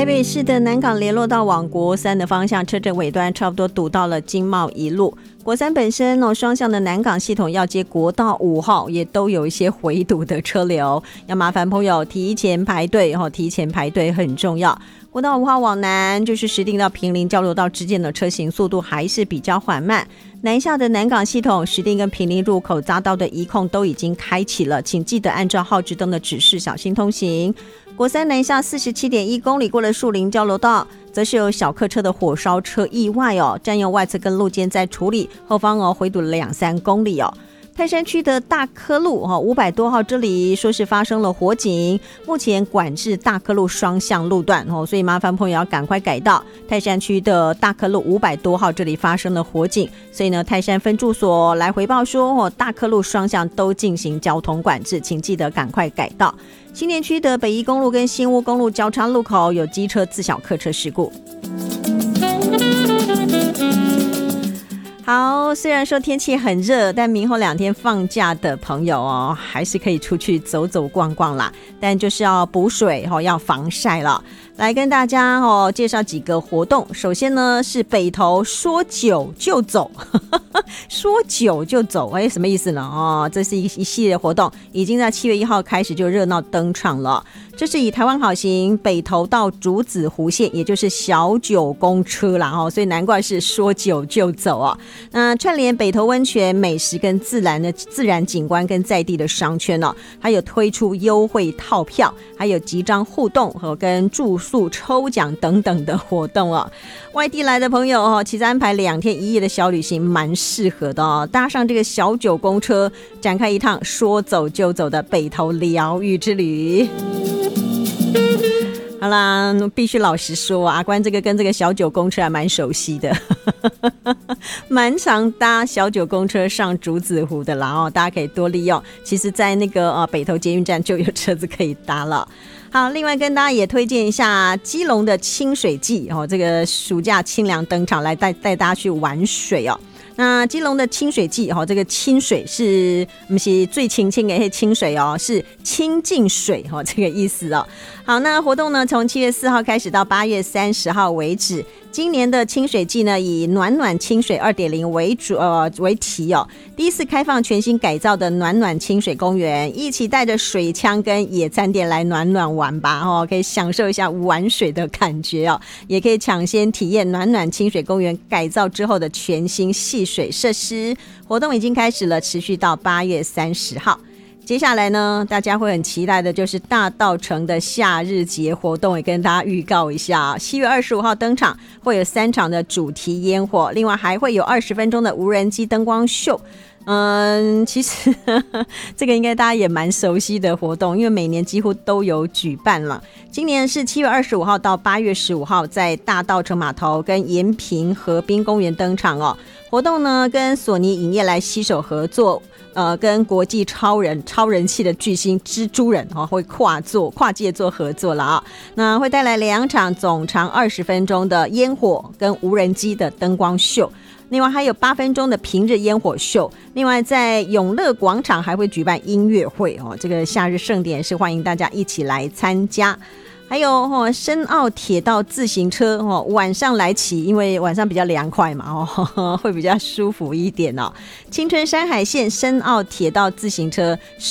台北市的南港联络道往国三的方向，车阵尾端差不多堵到了经贸一路。国三本身双向的南港系统要接国道5号，也都有一些回堵的车流，要麻烦朋友提前排队，提前排队很重要。国道5号往南，就是石碇到坪林交流道之间的车行速度还是比较缓慢。南下的南港系统，石碇跟坪林入口匝道的移控都已经开启了，请记得按照号志灯的指示小心通行。国三南下 47.1 公里过了树林交流道，则是有小客车的火烧车意外占用外侧跟路肩在处理，后方回堵了2-3公里泰山区的大科路500多号这里说是发生了火警，目前管制大科路双向路段所以麻烦朋友要赶快改道。泰山区的大科路500多号这里发生了火警，所以呢泰山分驻所来回报说大科路双向都进行交通管制，请记得赶快改道。新店区的北宜公路跟新屋公路交叉路口有机车自小客车事故。好，虽然说天气很热，但明后2天放假的朋友还是可以出去走走逛逛啦，但就是要补水要防晒了。来跟大家介绍几个活动。首先呢是北投说走就走说走就走，什么意思呢这是一系列活动，已经在7月1号开始就热闹登场了。这是以台湾好行北投到竹子湖线，也就是小九公车啦所以难怪是说走就走那串联北投温泉美食跟自然景观跟在地的商圈还有推出优惠套票，还有集章互动和跟住宿抽奖等等的活动外地来的朋友其实安排2天1夜的小旅行蛮适合的搭上这个小九公车，展开一趟说走就走的北投疗愈之旅。好啦，必须老实说阿关这个跟这个小九公车还蛮熟悉的蛮常搭小九公车上竹子湖的啦大家可以多利用，其实在那个北投捷运站就有车子可以搭了。好，另外跟大家也推荐一下基隆的清水季这个暑假清凉登场，来带大家去玩水那基隆的清水季这个清水是不是最清的清水是清净水这个意思好，那活动呢从7月4号开始到8月30号为止。今年的清水季呢以暖暖清水 2.0 为题第一次开放全新改造的暖暖清水公园，一起带着水枪跟野餐垫来暖暖玩吧可以享受一下玩水的感觉也可以抢先体验暖暖清水公园改造之后的全新戏水设施。活动已经开始了，持续到8月30号。接下来呢大家会很期待的就是大稻埕的夏日节活动，也跟大家预告一下7月25号登场，会有3场的主题烟火，另外还会有20分钟的无人机灯光秀。其实这个应该大家也蛮熟悉的活动，因为每年几乎都有举办了。今年是7月25号到8月15号在大稻埕码头跟延平河滨公园登场活动呢跟索尼影业来携手合作，跟国际超人气的巨星蜘蛛人会跨界做合作了那会带来2场总长20分钟的烟火跟无人机的灯光秀，另外还有8分钟的平日烟火秀，另外在永乐广场还会举办音乐会这个夏日盛典是欢迎大家一起来参加。还有深澳铁道自行车晚上来骑，因为晚上比较凉快嘛会比较舒服一点青春山海线深澳铁道自行车